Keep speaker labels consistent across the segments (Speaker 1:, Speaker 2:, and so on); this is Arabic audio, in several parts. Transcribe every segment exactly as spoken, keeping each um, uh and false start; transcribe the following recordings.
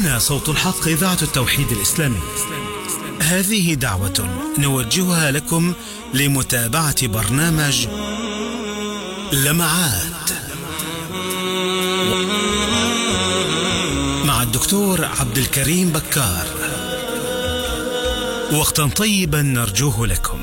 Speaker 1: هنا صوت الحق إذاعة التوحيد الإسلامي. هذه دعوة نوجهها لكم لمتابعة برنامج لمعات مع الدكتور عبد الكريم بكار. وقتا طيبا نرجوه لكم.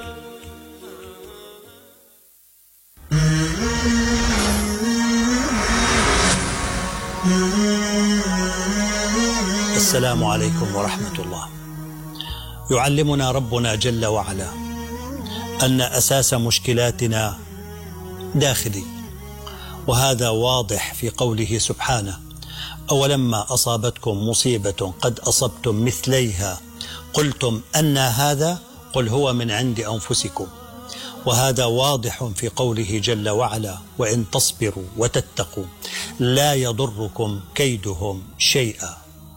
Speaker 2: السلام عليكم ورحمة الله. يعلمنا ربنا جل وعلا أن أساس مشكلاتنا داخلي، وهذا واضح في قوله سبحانه: أولما أصابتكم مصيبة قد أصبتم مثليها قلتم أن هذا قل هو من عند أنفسكم. وهذا واضح في قوله جل وعلا: وإن تصبروا وتتقوا لا يضركم كيدهم شيئا.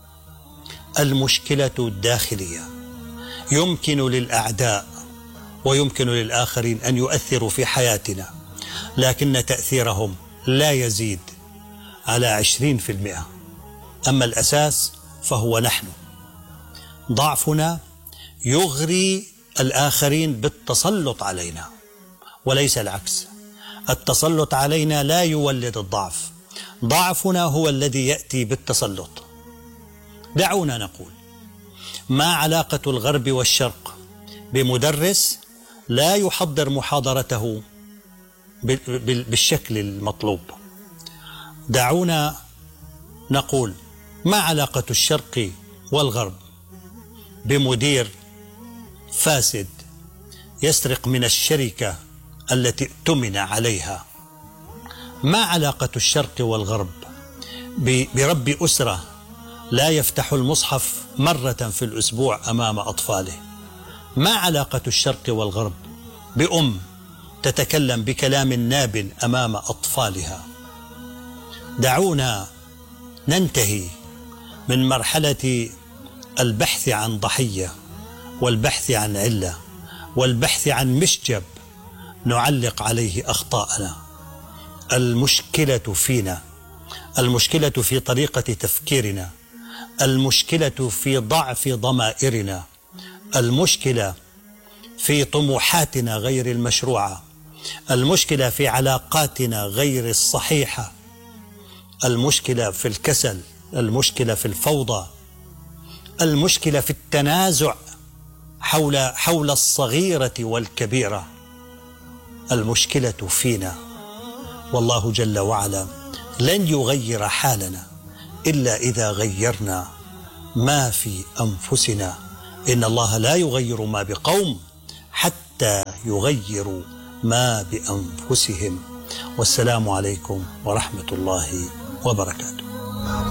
Speaker 2: المشكلة الداخلية. يمكن للأعداء ويمكن للآخرين أن يؤثروا في حياتنا، لكن تأثيرهم لا يزيد على عشرين في المئة. أما الأساس فهو نحن. ضعفنا يغري الآخرين بالتسلط علينا، وليس العكس. التسلط علينا لا يولد الضعف، ضعفنا هو الذي يأتي بالتسلط. دعونا نقول: ما علاقة الغرب والشرق بمدرس لا يحضر محاضرته بالشكل المطلوب؟ دعونا نقول: ما علاقة الشرق والغرب بمدير فاسد يسرق من الشركة التي اؤتمن عليها؟ ما علاقة الشرق والغرب برب أسرة لا يفتح المصحف مرة في الأسبوع أمام أطفاله؟ ما علاقة الشرق والغرب بأم تتكلم بكلام ناب أمام أطفالها؟ دعونا ننتهي من مرحلة البحث عن ضحية والبحث عن علة والبحث عن مشجب نعلق عليه أخطاءنا. المشكلة فينا، المشكلة في طريقة تفكيرنا، المشكلة في ضعف ضمائرنا، المشكلة في طموحاتنا غير المشروعة، المشكلة في علاقاتنا غير الصحيحة، المشكلة في الكسل، المشكلة في الفوضى، المشكلة في التنازع حول حول الصغيرة والكبيرة. المشكلة فينا، والله جل وعلا لن يغير حالنا إلا إذا غيرنا ما في أنفسنا. إن الله لا يغير ما بقوم حتى يغيروا ما بأنفسهم. والسلام عليكم ورحمة الله وبركاته.